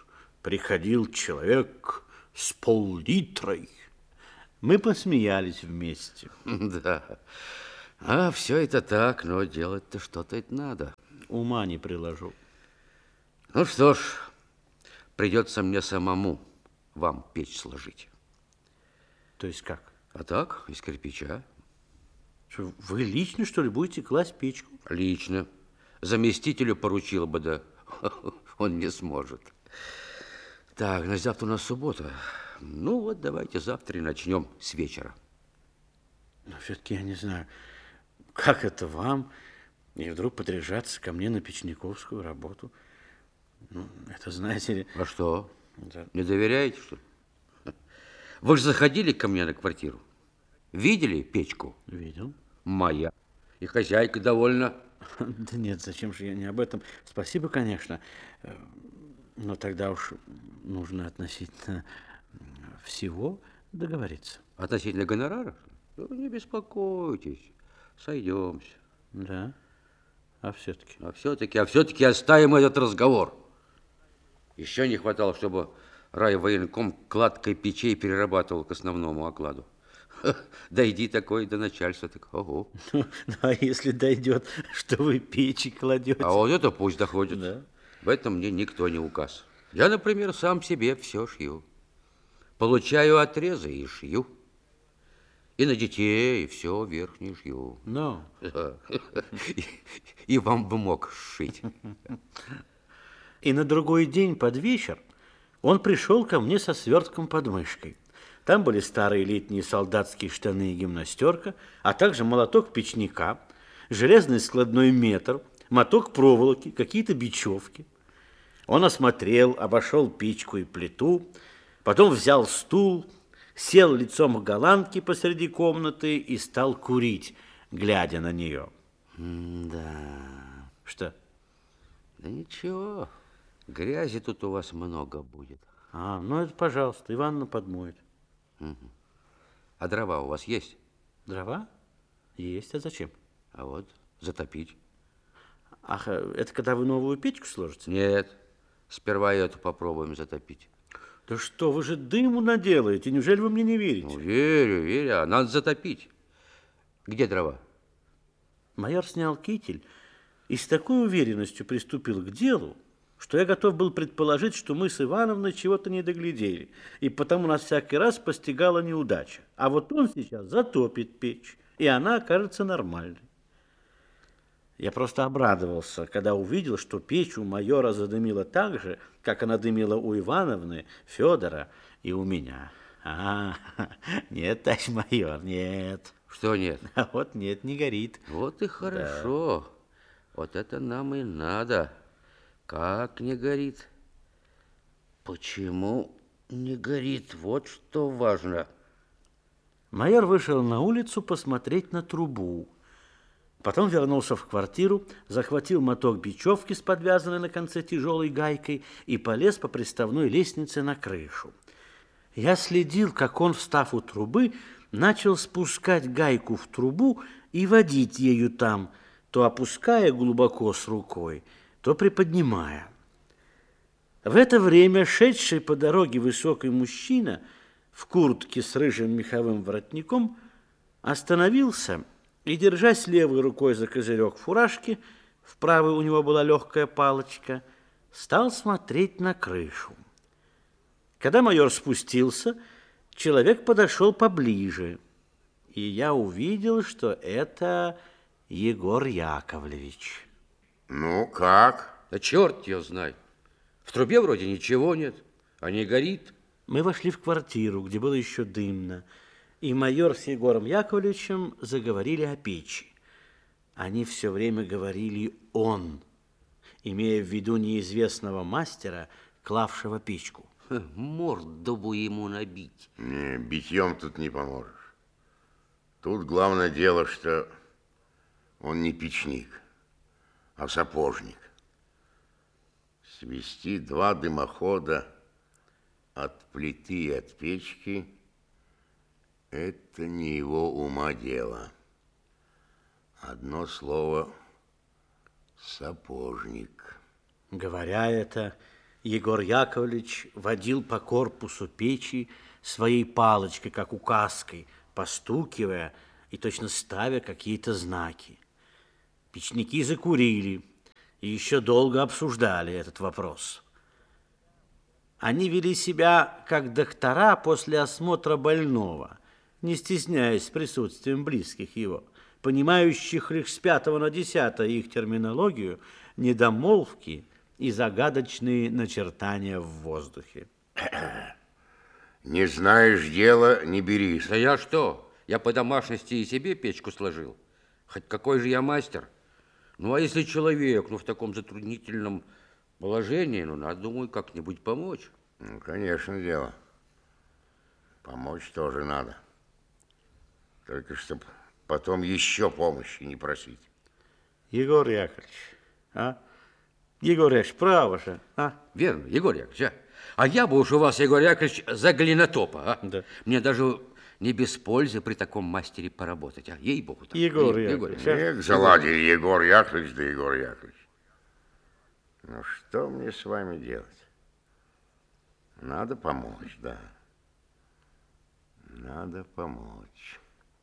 приходил человек с пол-литрой. Мы посмеялись вместе. Да. А все это так, но делать-то что-то это надо. Ума не приложу. Ну что ж, придется мне самому вам печь сложить. То есть как? А так, из кирпича. Что, вы лично, что ли, будете класть печку? Лично. Заместителю поручил бы, да он не сможет. Так, на завтра у нас суббота. Ну вот, давайте завтра и начнем с вечера. Но все-таки я не знаю, как это вам и вдруг подряжаться ко мне на печниковскую работу. Ну, это, знаете ли... А что? Да. Не доверяете, что ли? Вы же заходили ко мне на квартиру. Видели печку? Видел. Моя. И хозяйка довольна. Да нет, зачем же я не об этом? Спасибо, конечно. Но тогда уж нужно относительно всего договориться. Относительно гонорара? Ну, не беспокойтесь. Сойдемся. Да. А все-таки? А все-таки, а все-таки оставим этот разговор. Еще не хватало, чтобы райвоенком кладкой печей перерабатывал к основному окладу. Дойди такой до начальства, так ого. Ну, а если дойдет, что вы печи кладете? А вот это пусть доходит. Да. В этом мне никто не указ. Я, например, сам себе все шью. Получаю отрезы и шью. И на детей все верхнее шью. Ну. И, и вам бы мог сшить. И на другой день под вечер он пришел ко мне со свертком под мышкой. Там были старые летние солдатские штаны и гимнастерка, а также молоток печника, железный складной метр, моток проволоки, какие-то бечевки. Он осмотрел, обошел печку и плиту, потом взял стул, сел лицом к голландке посреди комнаты и стал курить, глядя на нее. Да. Что? Да ничего, грязи тут у вас много будет. А, ну это, пожалуйста, Иванна подмоет. Угу. А дрова у вас есть? Дрова? Есть, а зачем? А вот затопить. Ах, это когда вы новую печку сложите? Нет, сперва эту попробуем затопить. Да что, вы же дыму наделаете, неужели вы мне не верите? Ну, верю, верю, а надо затопить. Где дрова? Майор снял китель и с такой уверенностью приступил к делу, что я готов был предположить, что мы с Ивановной чего-то не доглядели, и потому нас всякий раз постигала неудача. А вот он сейчас затопит печь, и она окажется нормальной. Я просто обрадовался, когда увидел, что печь у майора задымила так же, как она дымила у Ивановны, Федора и у меня. А, нет, товарищ майор, нет. Что нет? А вот нет, не горит. Вот и хорошо. Да. Вот это нам и надо. Как не горит? Почему не горит? Вот что важно. Майор вышел на улицу посмотреть на трубу. Потом вернулся в квартиру, захватил моток бечевки с подвязанной на конце тяжелой гайкой и полез по приставной лестнице на крышу. Я следил, как он, встав у трубы, начал спускать гайку в трубу и водить ею там, то опуская глубоко с рукой, то приподнимая. В это время шедший по дороге высокий мужчина в куртке с рыжим меховым воротником остановился и, держась левой рукой за козырек фуражки, в правой у него была легкая палочка, стал смотреть на крышу. Когда майор спустился, человек подошел поближе, и я увидел, что это Егор Яковлевич. Ну, как? Да черт ее знает. В трубе вроде ничего нет, а не горит. Мы вошли в квартиру, где было еще дымно, и майор с Егором Яковлевичем заговорили о печи. Они все время говорили «он», имея в виду неизвестного мастера, клавшего печку. Морду бы ему набить. Не, битьем тут не поможешь. Тут главное дело, что он не печник, а сапожник. Свести два дымохода от плиты и от печки – это не его ума дело. Одно слово – сапожник. Говоря это, Егор Яковлевич водил по корпусу печи своей палочкой, как указкой, постукивая и точно ставя какие-то знаки. Печники закурили и еще долго обсуждали этот вопрос. Они вели себя, как доктора после осмотра больного, не стесняясь присутствием близких его, понимающих лишь с пятого на десятое их терминологию, недомолвки и загадочные начертания в воздухе. Не знаешь дела, не берись. Да я что? Я по домашности и себе печку сложил. Хоть какой же я мастер. Ну, а если человек, ну, в таком затруднительном положении, ну, надо, думаю, как-нибудь помочь. Ну, конечно, дело. Помочь тоже надо. Только чтоб потом еще помощи не просить. Егор Яковлевич, а? Егор Яковлевич, право же, а? Верно, Егор Яковлевич, а? А я бы уж у вас, Егор Яковлевич, за глинотопа, а? Да. Мне даже не без пользы при таком мастере поработать, а? Ей-богу. Егор Ей- Яковлевич, Эх, заладили Егор Яковлевич, да Егор Яковлевич. Ну, что мне с вами делать? Надо помочь, да. Надо помочь.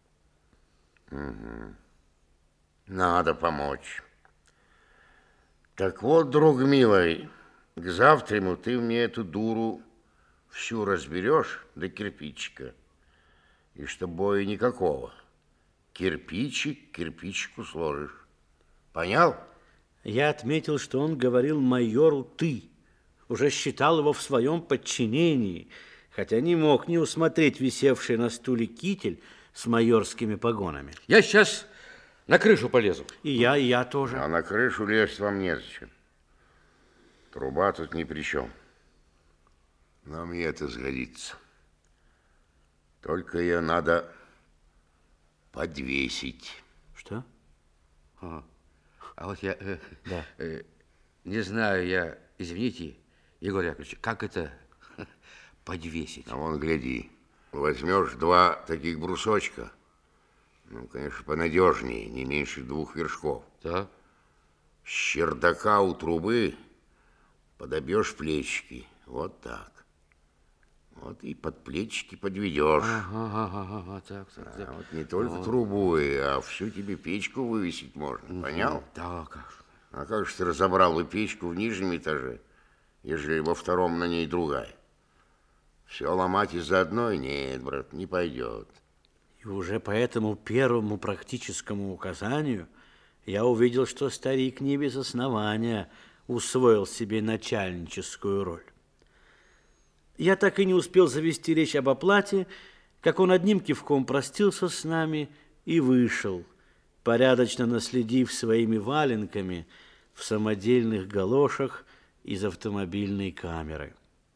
Угу. Надо помочь. Так вот, друг милый, к завтраму ты мне эту дуру всю разберешь до кирпичика. И чтоб боя никакого. Кирпичик к кирпичику сложишь. Понял? Я отметил, что он говорил майору «ты». Уже считал его в своем подчинении, хотя не мог не усмотреть висевший на стуле китель с майорскими погонами. Я сейчас на крышу полезу. И я, и я тоже. А на крышу лезть вам незачем. Труба тут ни при чем. Нам и это сгодится. Только ее надо подвесить. Что? А, а вот я э, Да. э, не знаю, я, извините, Егор Яковлевич, как это подвесить? А вон, гляди, возьмешь два таких брусочка, ну, конечно, понадежнее, не меньше двух вершков. Да? С чердака у трубы подобьешь плечики, вот так. Вот и под плечики подведешь. Ага, ага, ага, так, так, А так. вот не только Вот. трубу, а всю тебе печку вывесить можно, понял? Да, как же. А как же ты разобрал и печку в нижнем этаже, ежели во втором на ней другая? Все ломать из-за одной? Нет, брат, не пойдет. И уже по этому первому практическому указанию я увидел, что старик не без основания усвоил себе начальническую роль. Я так и не успел завести речь об оплате, как он одним кивком простился с нами и вышел, порядочно наследив своими валенками в самодельных галошах из автомобильной камеры.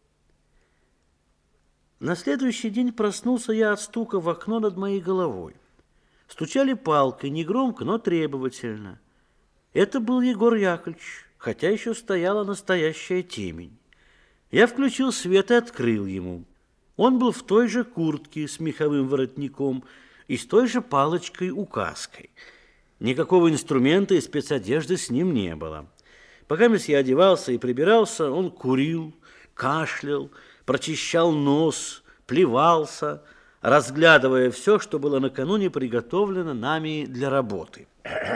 На следующий день проснулся я от стука в окно над моей головой. Стучали палкой, негромко, но требовательно. Это был Егор Яковлевич, хотя еще стояла настоящая темень. Я включил свет и открыл ему. Он был в той же куртке с меховым воротником и с той же палочкой-указкой. Никакого инструмента и спецодежды с ним не было. Пока я одевался и прибирался, он курил, кашлял, прочищал нос, плевался, разглядывая все, что было накануне приготовлено нами для работы.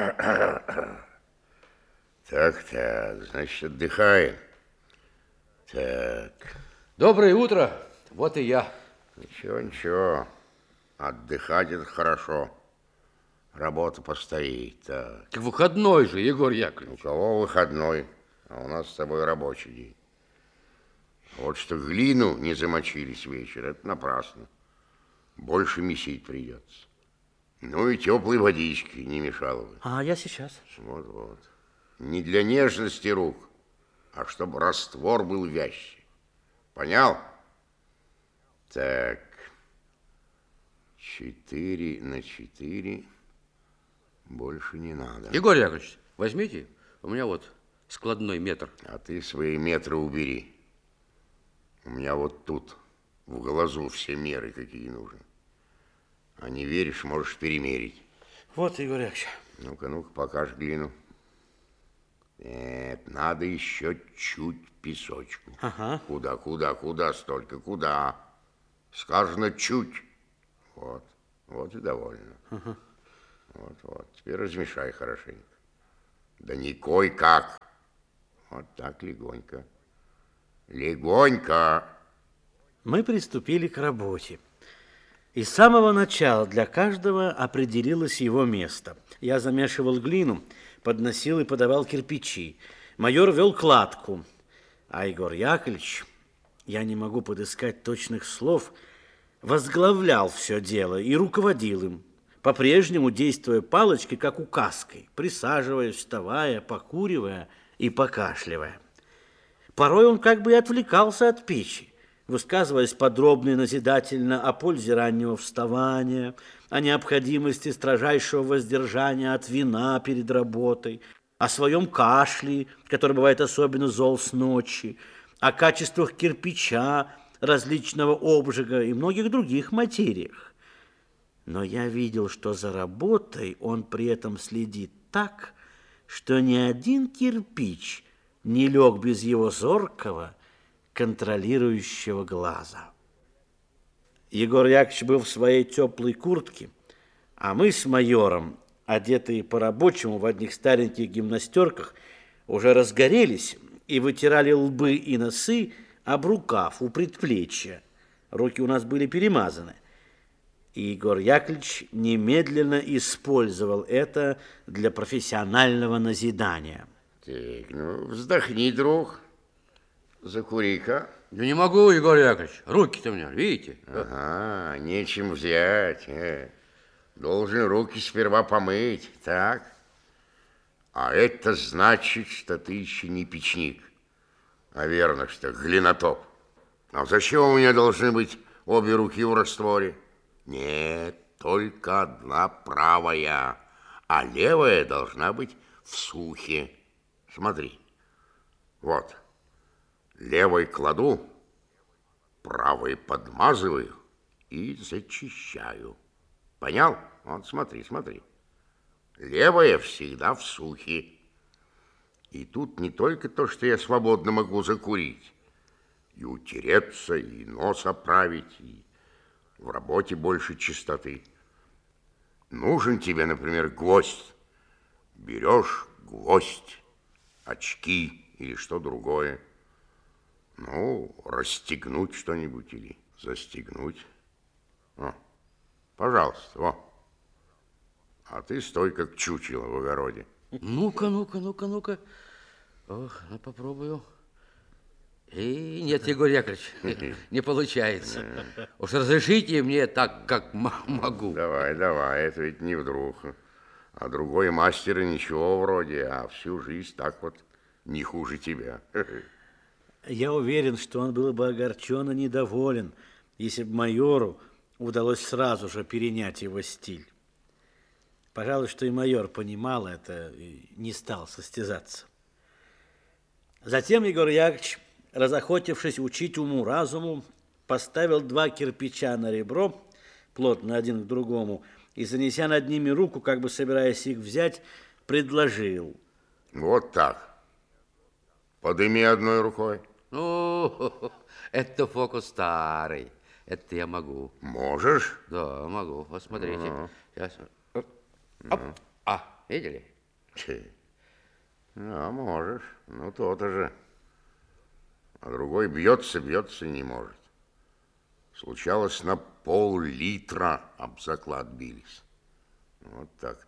Так-так, значит, отдыхаем. Так, Доброе утро. Вот и я. ничего, ничего. Отдыхать это хорошо. Работа постоит. Так. Как выходной же, Егор У Яковлевич. кого выходной, а у нас с тобой рабочий день. Вот что глину не замочились вечер, это напрасно. Больше месить придется. Ну и теплой водички не мешало бы. А я сейчас. Вот-вот. Не для нежности рук, а чтобы раствор был вязчий. Понял? Так. Четыре на четыре. Больше не надо. Егор Яковлевич, возьмите, у меня вот складной метр. А ты свои метры убери. У меня вот тут, в глазу, все меры, какие нужны. А не веришь, можешь перемерить. Вот, Егор Яковлевич. Ну-ка, ну-ка, покажешь глину. Нет, надо еще чуть песочку. Ага. Куда, куда, куда столько, куда? Сказано чуть. Вот, вот и довольно. Ага. Вот, вот. Теперь размешай хорошенько. Да не кой-как. Вот так легонько. Легонько. Мы приступили к работе. И с самого начала для каждого определилось его место. Я замешивал глину, подносил и подавал кирпичи. Майор вел кладку. А Егор Яковлевич, я не могу подыскать точных слов, возглавлял все дело и руководил им, по-прежнему действуя палочкой, как указкой, присаживаясь, вставая, покуривая и покашливая. Порой он как бы и отвлекался от печи, высказываясь подробно и назидательно о пользе раннего вставания, о необходимости строжайшего воздержания от вина перед работой, о своем кашле, который бывает особенно зол с ночи, о качествах кирпича, различного обжига и многих других материях. Но я видел, что за работой он при этом следит так, что ни один кирпич не лег без его зоркого, контролирующего глаза. Егор Яковлевич был в своей теплой куртке, а мы с майором, одетые по-рабочему в одних стареньких гимнастерках, уже разгорелись и вытирали лбы и носы об рукав у предплечья. Руки у нас были перемазаны. И Егор Яковлевич немедленно использовал это для профессионального назидания. Так, ну, вздохни, друг. Закури-ка. Я не могу, Егор Яковлевич. Руки-то у меня, видите? Ага, нечем взять. Э. Должен руки сперва помыть, так? А это значит, что ты еще не печник, а верно, что глинотоп. А зачем у меня должны быть обе руки в растворе? Нет, только одна правая, а левая должна быть в сухе. Смотри, вот, левой кладу, правой подмазываю и зачищаю. Понял? Вот смотри, смотри. Левая всегда в сухе. И тут не только то, что я свободно могу закурить, и утереться, и нос оправить, и в работе больше чистоты. Нужен тебе, например, гвоздь. Берешь гвоздь, очки или что другое. Ну, расстегнуть что-нибудь или застегнуть. О, пожалуйста, во. А ты стой, как чучело в огороде. Ну-ка, ну-ка, ну-ка, ну-ка. Ох, ну попробую. И нет, Егор Яковлевич, не получается. Уж разрешите мне так, как могу. Давай, давай, это ведь не вдруг. А другой мастер и ничего вроде, а всю жизнь так вот не хуже тебя. Я уверен, что он был бы огорчен и недоволен, если бы майору удалось сразу же перенять его стиль. Пожалуй, что и майор понимал это и не стал состязаться. Затем Егор Яковлевич, разохотившись учить уму-разуму, поставил два кирпича на ребро, плотно один к другому, и, занеся над ними руку, как бы собираясь их взять, предложил. Вот так. Подыми одной рукой. Ну, это фокус старый. Это я могу. Можешь? Да, могу. Вот смотрите. Uh-huh. Сейчас. Оп. А, видели? Да, можешь. Ну, то-то же. А другой бьется, бьется и не может. Случалось, на пол-литра об заклад бились. Вот так-то.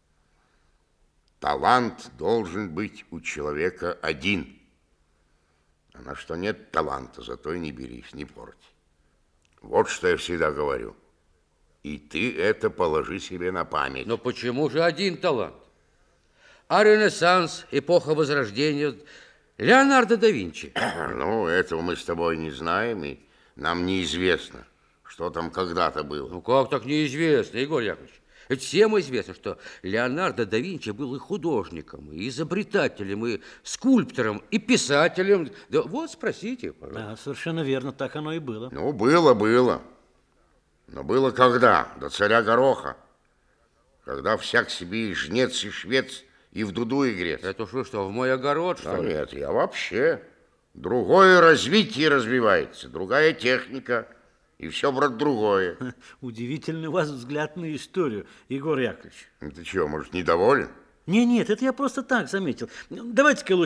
Талант должен быть у человека один. А на что нет таланта, зато и не берись, не порти. Вот что я всегда говорю. И ты это положи себе на память. Но почему же один талант? А Ренессанс, эпоха Возрождения, Леонардо да Винчи. Ну, этого мы с тобой не знаем, и нам неизвестно, что там когда-то было. Ну, как так неизвестно, Егор Яковлевич? Ведь всем известно, что Леонардо да Винчи был и художником, и изобретателем, и скульптором, и писателем. Да вот, спросите, пожалуйста. Да, совершенно верно, так оно и было. Ну, было, было. Но было когда? До царя Гороха. Когда всяк себе и жнец, и швец, и в дуду игрец. Это что, что, в мой огород, что Да ли? нет, я вообще. Другое развитие развивается, другая техника, и все, брат, другое. Удивительный у вас взгляд на историю, Егор Яковлевич. Ты чего, может, недоволен? Не, нет, это я просто так заметил. Давайте-ка